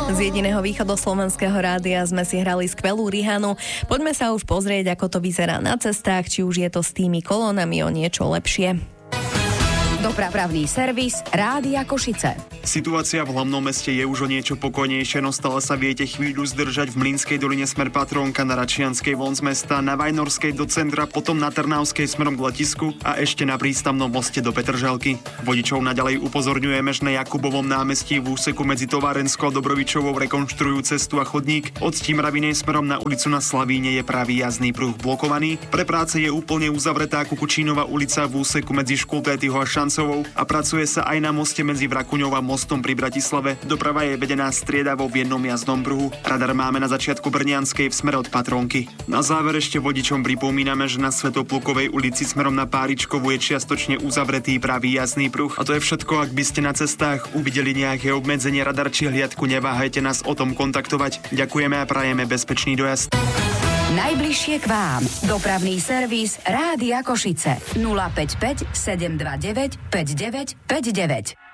Z jediného východoslovenského rádia sme si hrali skvelú Rihanu. Poďme sa už pozrieť, ako to vyzerá na cestách, či už je to s tými kolónami o niečo lepšie. Dopravný servis Rádia Košice. Situácia v hlavnom meste je už o niečo pokojnejšia, no stále sa viete chvíľu zdržať v Mlynskej doline smer Patrónka, na Račianskej von z mesta, na Vajnorskej do centra, potom na Trnavskej smerom k letisku a ešte na prístavnom moste do Petržalky. Vodičov naďalej upozorňujeme, že na Jakubovom námestí v úseku medzi Továrenskou a Dobrovičovou rekonštruujú cestu a chodník. Od Stimravinej smerom na ulicu na Slavíne je pravý jazdný pruh blokovaný. Pre práce je úplne uzavretá Kukučínova ulica v úseku medzi Škultétyho a Šancovou a pracuje sa aj na moste medzi Vrakuňou a mostom pri Bratislave. Doprava je vedená striedavo v jednom jazdnom pruhu. Radar máme na začiatku Brnianskej v smere od Patrónky. Na záver ešte vodičom pripomíname, že na Svätoplukovej ulici smerom na Páričkovú je čiastočne uzavretý pravý jazdný pruh. A to je všetko, ak by ste na cestách uvideli nejaké obmedzenie, radar či hliadku, neváhajte nás o tom kontaktovať. Ďakujeme a prajeme bezpečný dojazd. Najbližšie k vám. Dopravný servis Rádia Košice. 055 729 5959.